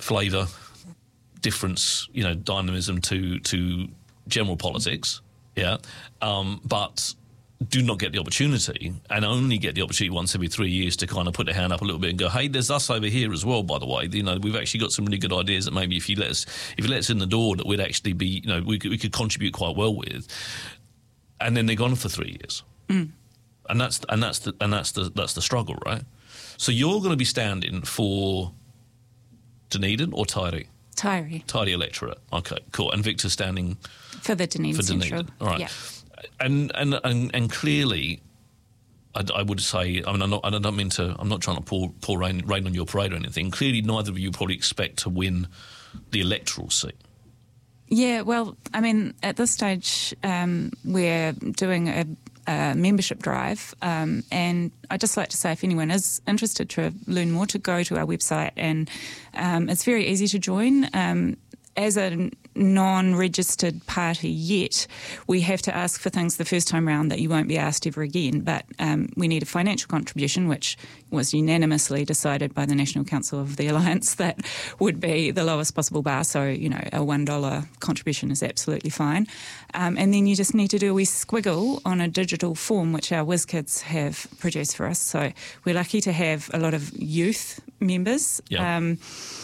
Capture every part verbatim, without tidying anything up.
flavour, difference, you know, dynamism to to general politics, yeah, um, but do not get the opportunity, and only get the opportunity once every three years to kind of put their hand up a little bit and go, hey, there's us over here as well, by the way. You know, we've actually got some really good ideas that maybe if you let us, if you let us in the door, that we'd actually be, you know, we could, we could contribute quite well with. And then they're gone for three years. Mm. And that's and that's the and that's the that's the struggle, right? So you're going to be standing for Dunedin or Tairi? Tairi. Tairi electorate. Okay, cool. And Victor's standing for the Dunedin for Dunedin. Central. All right. Yeah. And, and and and clearly, I, I would say, I mean, I'm not, I don't mean to, I'm not trying to pour, pour rain, rain on your parade or anything. Clearly, neither of you probably expect to win the electoral seat. Yeah, well, I mean, at this stage, um, we're doing a, a membership drive, um, and I'd just like to say, if anyone is interested to learn more, to go to our website, and um, it's very easy to join. Um, as a non-registered party yet, we have to ask for things the first time round that you won't be asked ever again. But um, we need a financial contribution, which was unanimously decided by the National Council of the Alliance that would be the lowest possible bar. So, you know, a one dollar contribution is absolutely fine. Um, and then you just need to do a wee squiggle on a digital form, which our WizKids have produced for us. So we're lucky to have a lot of youth members. Yeah. Um,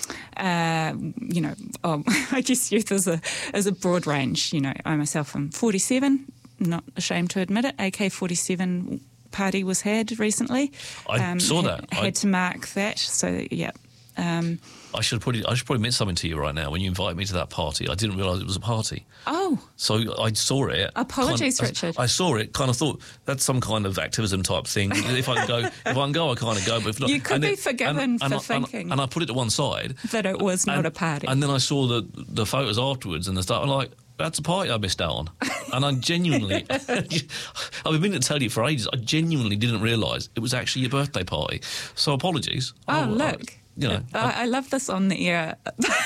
uh, you know, oh, I guess youth is a is a broad range. You know, I myself am forty-seven, not ashamed to admit it. A K forty-seven party was had recently. I um, saw had, that. Had I, to mark that. So yeah. Um, I should probably I should probably admit something to you right now. When you invited me to that party, I didn't realise it was a party. Oh. So I saw it. Apologies, kind of, Richard. I, I saw it. Kind of thought that's some kind of activism type thing. If I can go, if I can go, I kind of go. But if not, you could and be then, forgiven and, for and I, thinking and, and I put it to one side that it was not and, a party. And then I saw the the photos afterwards and the stuff. I'm like, that's a party I missed out on. And I genuinely, I've been meaning to tell you for ages. I genuinely didn't realise it was actually your birthday party. So apologies. Oh, I, look. I, You know, I, I love this on the air.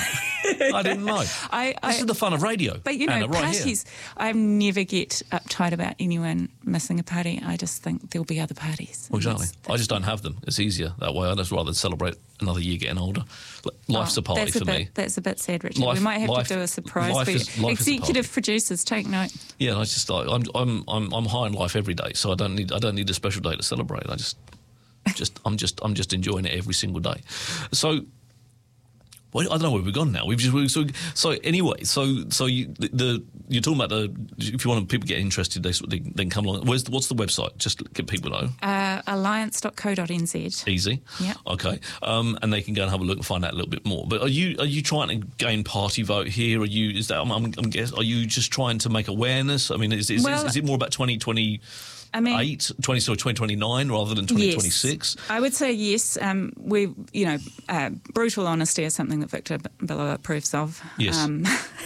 I didn't know. I, I, this is the fun of radio. But, you know, Anna, right parties, I never get uptight about anyone missing a party. I just think there'll be other parties. Well, exactly. That's, that's I just don't have them. It's easier that way. I'd just rather celebrate another year getting older. Life's oh, a party that's a for bit, me. That's a bit sad, Richard. Life, we might have life, to do a surprise for you. Is, Executive producers, take note. Yeah, I just like I'm I'm I'm I'm high in life every day, so I don't need I don't need a special day to celebrate. I just just I'm just I'm just enjoying it every single day. So. Well, I don't know where we've gone now. We've just we, so so anyway. So so you, the, the you're talking about the if you want people to get interested, they, they then come along. Where's the, what's the website? Just to get people know. Uh, alliance dot co dot n z. Easy. Yeah. Okay. Um, and they can go and have a look and find out a little bit more. But are you are you trying to gain party vote here? Are you is that I'm, I'm, I'm guess are you just trying to make awareness? I mean, is is, well, is, is it more about twenty twenty? I mean, eight, twenty, so twenty twenty-nine rather than twenty twenty-six? Yes. I would say yes. Um, we, you know, uh, brutal honesty is something that Victor Billow approves of. Yes. Um,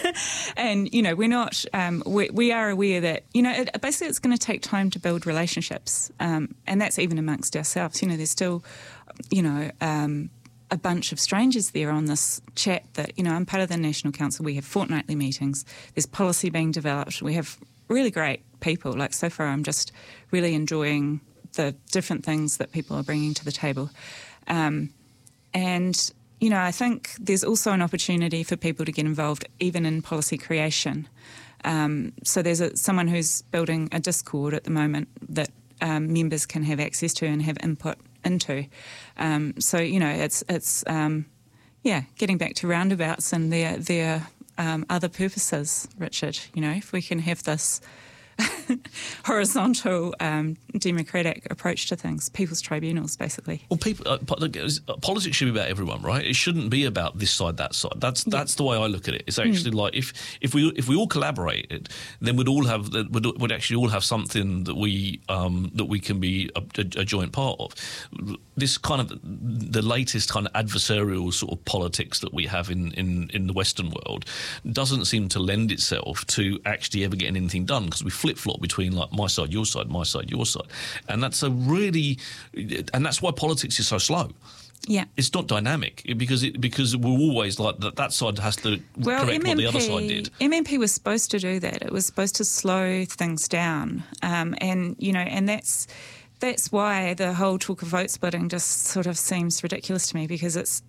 and, you know, we're not, um, we, we are aware that, you know, it, basically it's going to take time to build relationships. Um, and that's even amongst ourselves. You know, there's still, you know, um, a bunch of strangers there on this chat that, you know, I'm part of the National Council. We have fortnightly meetings. There's policy being developed. We have really great people. Like, so far I'm just really enjoying the different things that people are bringing to the table. Um, and, you know, I think there's also an opportunity for people to get involved even in policy creation. Um, so there's a, someone who's building a Discord at the moment that um, members can have access to and have input into. Um, so, you know, it's, it's um, yeah, getting back to roundabouts and their, their um, other purposes, Richard. You know, if we can have this horizontal um, democratic approach to things, people's tribunals, basically. Well, people, uh, politics should be about everyone, right? It shouldn't be about this side, that side. That's yeah. that's the way I look at it. It's actually mm. like if if we if we all collaborated, then we'd all have would would actually all have something that we um, that we can be a, a, a joint part of. This kind of the latest kind of adversarial sort of politics that we have in, in, in the Western world doesn't seem to lend itself to actually ever getting anything done because we flip-flop between like my side, your side, my side, your side. And that's a really, and that's why politics is so slow. Yeah. It's not dynamic because it, because we're always like that, that side has to well, correct M M P, what the other side did. M M P was supposed to do that. It was supposed to slow things down. Um, and, you know, and that's, that's why the whole talk of vote splitting just sort of seems ridiculous to me because it's